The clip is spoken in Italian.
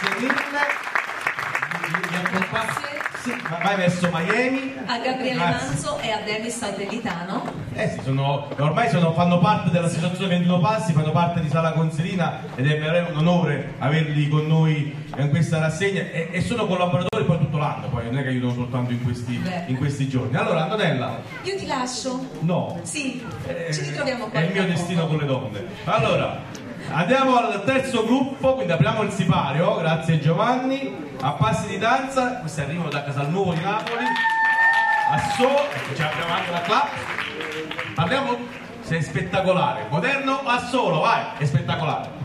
grazie mille. Sì, ma hai messo Miami? A Gabriele Manzo e a Demis Saltellitano. Sì, ormai fanno parte dell'associazione 21 Passi, fanno parte di Sala Consilina ed è veramente un onore averli con noi in questa rassegna e sono collaboratori poi tutto l'anno, poi non è che aiutano soltanto in questi giorni. Allora Antonella. Io ti lascio. No. Sì, ci ritroviamo qua. È il mio destino con le donne. Allora, andiamo al terzo gruppo, quindi apriamo il sipario, grazie Giovanni. A passi di danza, questi arrivano da Casalnuovo di Napoli, abbiamo anche la clap. Parliamo se è spettacolare, moderno o assolo, vai, è spettacolare.